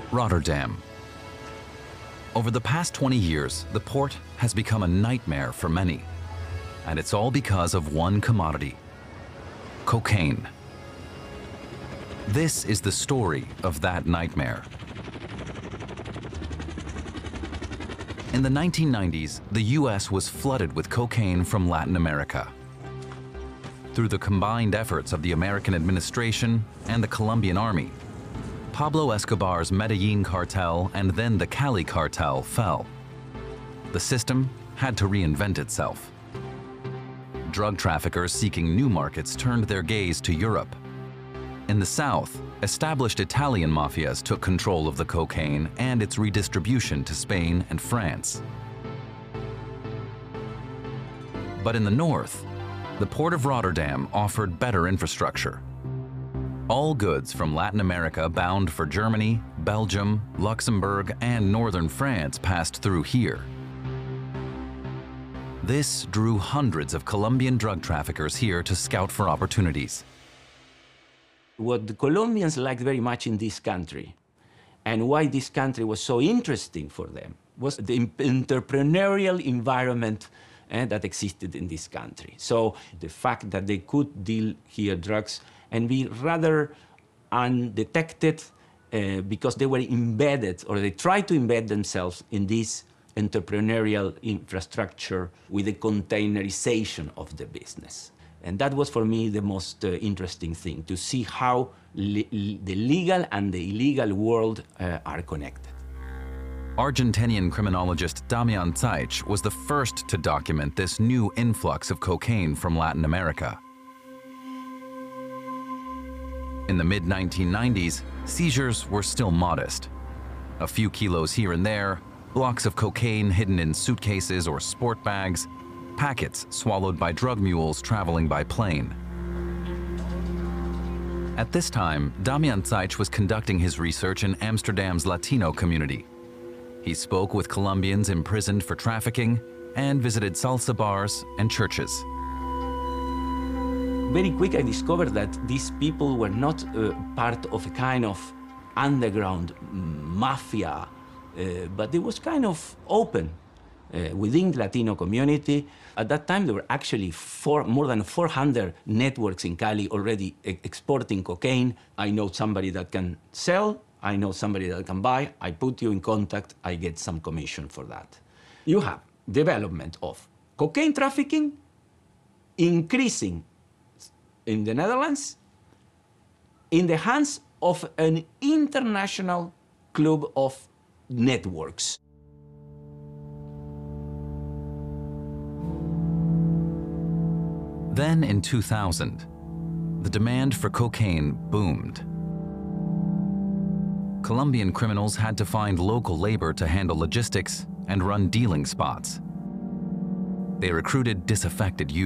Rotterdam. Over the past 20 years, the port has become a nightmare for many. And it's all because of one commodity: cocaine. This is the story of that nightmare. In the 1990s, the US was flooded with cocaine from Latin America. Through the combined efforts of the American administration and the Colombian army, Pablo Escobar's Medellin cartel and then the Cali cartel fell. The system had to reinvent itself. Drug traffickers seeking new markets turned their gaze to Europe. In the South, established Italian mafias took control of the cocaine and its redistribution to Spain and France. But in the North, the Port of Rotterdam offered better infrastructure. All goods from Latin America bound for Germany, Belgium, Luxembourg, and northern France passed through here. This drew hundreds of Colombian drug traffickers here to scout for opportunities. What the Colombians liked very much in this country, and why this country was so interesting for them, was the entrepreneurial environment that existed in this country. So the fact that they could deal here drugs and be rather undetected because they were embedded, or they tried to embed themselves in this entrepreneurial infrastructure with the containerization of the business. And that was, for me, the most interesting thing, to see how the legal and the illegal world are connected. Argentinian criminologist Damian Zeich was the first to document this new influx of cocaine from Latin America. In the mid-1990s, seizures were still modest. A few kilos here and there, blocks of cocaine hidden in suitcases or sport bags, packets swallowed by drug mules traveling by plane. At this time, Damian Zeich was conducting his research in Amsterdam's Latino community. He spoke with Colombians imprisoned for trafficking and visited salsa bars and churches. Very quick, I discovered that these people were not part of a kind of underground mafia, but it was kind of open within the Latino community. At that time, there were actually more than 400 networks in Cali already exporting cocaine. I know somebody that can sell, I know somebody that can buy, I put you in contact, I get some commission for that. You have development of cocaine trafficking, increasing in the Netherlands, in the hands of an international club of networks. Then in 2000, the demand for cocaine boomed. Colombian criminals had to find local labor to handle logistics and run dealing spots. They recruited disaffected youth.